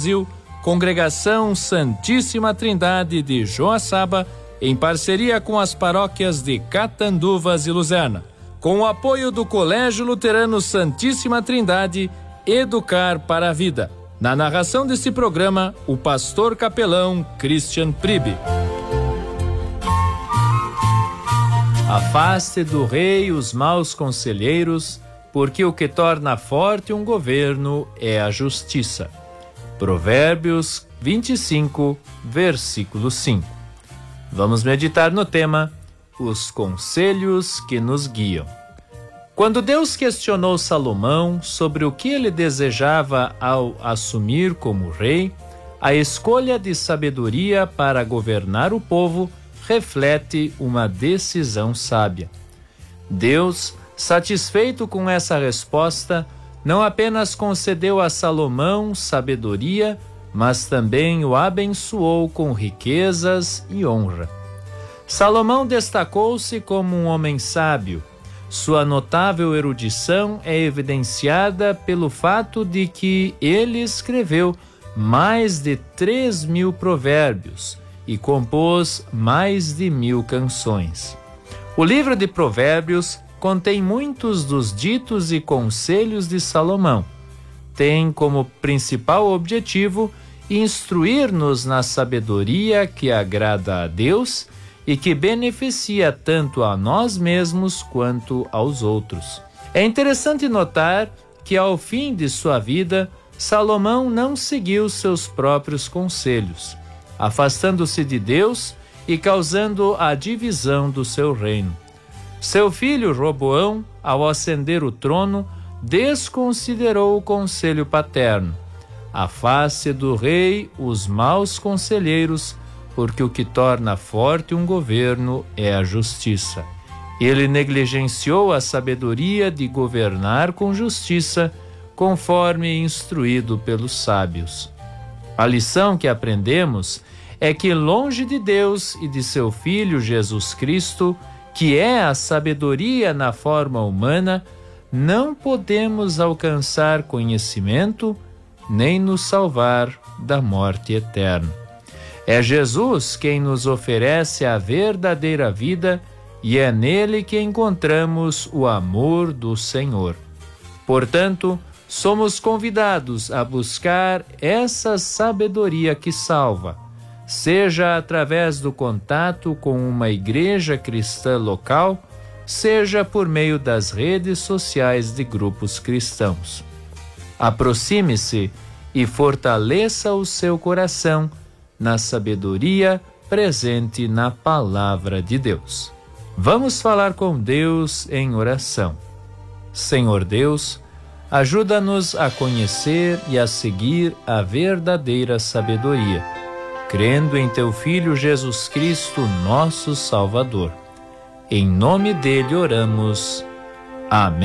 Brasil, Congregação Santíssima Trindade de Joaçaba, em parceria com as paróquias de Catanduvas e Luzerna, com o apoio do Colégio Luterano Santíssima Trindade, Educar para a Vida. Na narração deste programa, o pastor capelão Christian Pribe. Afaste do rei os maus conselheiros, porque o que torna forte um governo é a justiça. Provérbios 25, versículo 5. Vamos meditar no tema, os conselhos que nos guiam. Quando Deus questionou Salomão sobre o que ele desejava ao assumir como rei, a escolha de sabedoria para governar o povo reflete uma decisão sábia. Deus, satisfeito com essa resposta, não apenas concedeu a Salomão sabedoria, mas também o abençoou com riquezas e honra. Salomão destacou-se como um homem sábio. Sua notável erudição é evidenciada pelo fato de que ele escreveu mais de 3.000 provérbios e compôs mais de 1.000 canções. O livro de Provérbios contém muitos dos ditos e conselhos de Salomão. Tem como principal objetivo instruir-nos na sabedoria que agrada a Deus e que beneficia tanto a nós mesmos quanto aos outros. É interessante notar que ao fim de sua vida, Salomão não seguiu seus próprios conselhos, afastando-se de Deus e causando a divisão do seu reino. Seu filho Roboão, ao ascender o trono, desconsiderou o conselho paterno. Afaste do rei os maus conselheiros, porque o que torna forte um governo é a justiça. Ele negligenciou a sabedoria de governar com justiça, conforme instruído pelos sábios. A lição que aprendemos é que, longe de Deus e de seu Filho Jesus Cristo, que é a sabedoria na forma humana, não podemos alcançar conhecimento nem nos salvar da morte eterna. É Jesus quem nos oferece a verdadeira vida e é nele que encontramos o amor do Senhor. Portanto, somos convidados a buscar essa sabedoria que salva, seja através do contato com uma igreja cristã local, seja por meio das redes sociais de grupos cristãos. Aproxime-se e fortaleça o seu coração na sabedoria presente na Palavra de Deus. Vamos falar com Deus em oração. Senhor Deus, ajuda-nos a conhecer e a seguir a verdadeira sabedoria, crendo em Teu Filho Jesus Cristo, nosso Salvador. Em nome dele oramos. Amém.